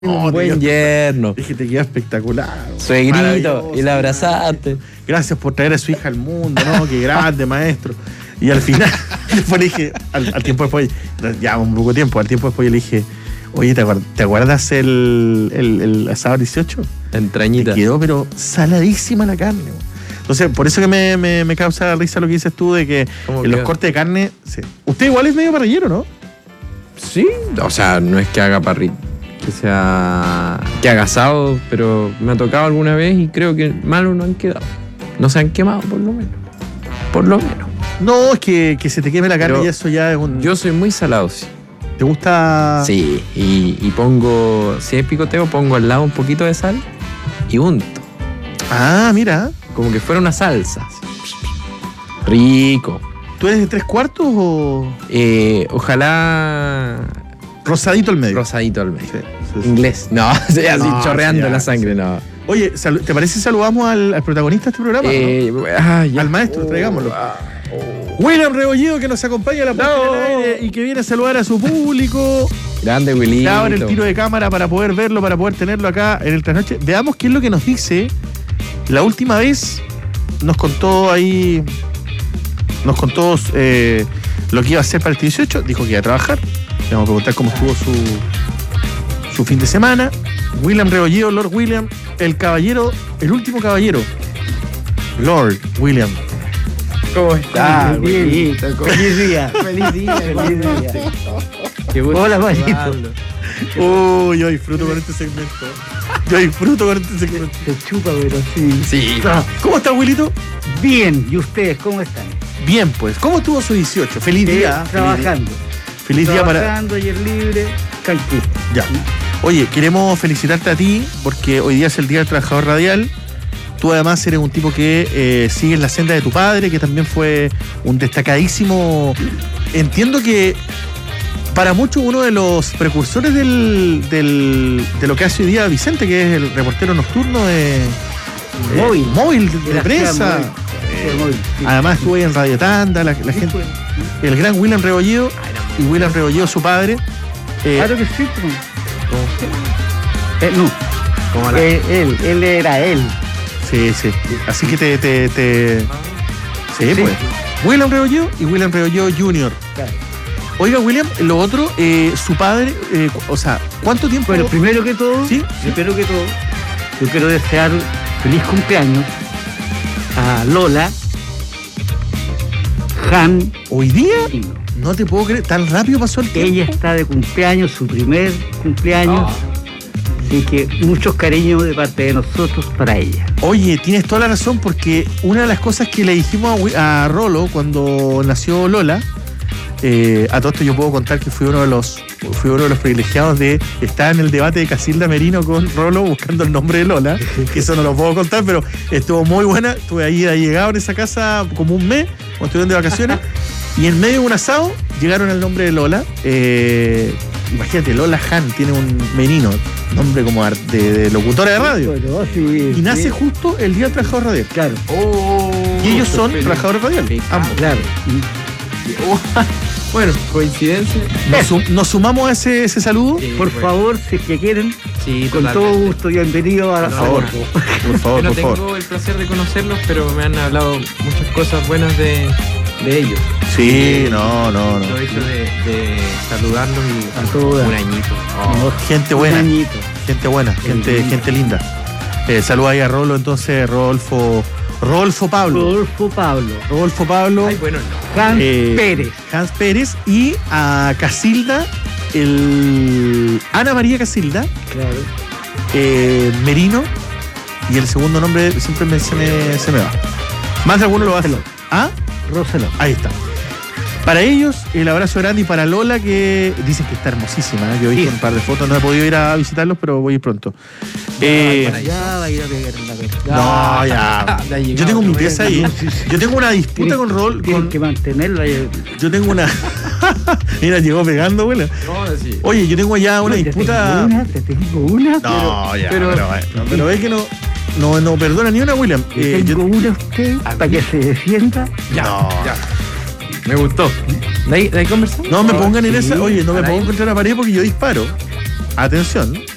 Un buen yerno. Dije, te queda espectacular. Suegrito, y la abrazaste. Gracias por traer a su hija al mundo, ¿no? Qué grande, maestro. Y al final, después le dije, al tiempo después, ya un poco tiempo, al tiempo después yo le dije, oye, ¿te acuerdas el asado 18? Entrañita. Me quedó, pero saladísima la carne. Entonces, por eso que me causa risa lo que dices tú de que en los cortes de carne. Sí. Usted igual es medio parrillero, ¿no? Sí, o sea, no es que haga parrilla, que haga asado, pero me ha tocado alguna vez y creo que malos no han quedado. No se han quemado, por lo menos. Por lo menos. No, es que se te queme la carne, pero y eso ya es un. Yo soy muy salado, sí. ¿Te gusta? Sí, y pongo, si es picoteo, pongo al lado un poquito de sal y unto. Ah, mira. Como que fuera una salsa. Rico. ¿Tú eres de 3/4 o...? Ojalá... Rosadito al medio. Rosadito al medio. Sí. Inglés. No, así no, chorreando la sangre, no. Oye, ¿te parece si saludamos al protagonista de este programa? ¿No? Al maestro, traigámoslo. William Rebolledo, que nos acompaña a la puerta del aire y que viene a saludar a su público. Grande, Willy. Abre el tiro de cámara para poder verlo, para poder tenerlo acá en el trasnoche. Veamos qué es lo que nos dice. La última vez nos contó ahí... Nos contó lo que iba a hacer para el 18. Dijo que iba a trabajar. Le vamos a preguntar cómo estuvo su fin de semana. William Rebolledo, Lord William, el caballero, el último caballero. Lord William. ¿Cómo está? Bien. Feliz día. Feliz día. Feliz día. Qué gusto. Hola, Juanito. Yo disfruto con este segmento. Se chupa, pero sí. Sí. ¿Cómo está, Wilito? Bien. ¿Y ustedes cómo están? Bien, pues. ¿Cómo estuvo su 18? Feliz día. Trabajando. Feliz día para... Trabajando, ayer libre, tranquilo. Ya. Oye, queremos felicitarte a ti porque hoy día es el Día del Trabajador Radial. Tú además eres un tipo que sigues la senda de tu padre, que también fue un destacadísimo... Entiendo que para muchos uno de los precursores de lo que hace hoy día Vicente, que es el reportero nocturno de... Móvil de prensa. Sí. Además estuvo ahí en Radio Tanda, la gente, el gran William Rebolledo y William Rebolledo su padre. Claro que sí. No. Él era él. Sí. Así que Sí, pues. William Rebolledo y William Rebolledo Jr. Claro. Oiga, William, lo otro, su padre, o sea, ¿cuánto tiempo? Bueno, primero que todo, yo quiero desear feliz cumpleaños a Lola, Han. ¿Hoy día? No te puedo creer, tan rápido pasó el tiempo. Ella está de cumpleaños, su primer cumpleaños. Así que muchos cariños de parte de nosotros para ella. Oye, tienes toda la razón, porque una de las cosas que le dijimos a Rolo cuando nació Lola, a todo esto yo puedo contar que fui uno de los privilegiados de estar en el debate de Casilda Merino con Rolo buscando el nombre de Lola, que eso no lo puedo contar, pero estuvo muy buena. Estuve ahí llegado en esa casa como un mes, cuando estuvieron de vacaciones, y en medio de un asado llegaron al nombre de Lola. Imagínate, Lola Han tiene un menino, nombre como de locutora de radio. Bueno, sí, y nace justo el Día del Trabajador Radial. Claro. Y ellos son trabajadores radiales. Ambos. Claro. Bueno, coincidencia. Nos sumamos a ese saludo. Sí, por favor, si es que quieren, con totalmente. todo gusto, bienvenido a por favor. Yo no tengo el placer de conocerlos, pero me han hablado muchas cosas buenas de ellos. Sí, no. Lo hecho de saludarlos y a todos. Un añito. Gente buena. Un añito. Gente buena, gente linda. Saluda ahí a Rolo, entonces, Rodolfo Pablo. Rodolfo Pablo. Ay, bueno, no. Hans Pérez y a Casilda, Ana María Casilda. Claro. Merino. Y el segundo nombre siempre se me va. Más de alguno lo hace. Roseló. Ahí está. Para ellos, el abrazo grande, y para Lola, que dicen que está hermosísima. Yo he visto un par de fotos, no he podido ir a visitarlos, pero voy a ir pronto. Ya va a ir a pegar la verdad. No, ya. Yo tengo mi pieza ahí. Yo tengo una disputa con Rol. Tienen que mantenerla. Yo tengo una. Mira, llegó pegando, abuela. No, sí. Oye, yo tengo allá una disputa. Te tengo una. No, pero ves que no perdona ni una, William. Tengo una usted para que se defienda. Ya. Me gustó. ¿De ahí conversamos? No me pongan en esa. Oye, no me pongan contra la pared porque yo disparo. Atención.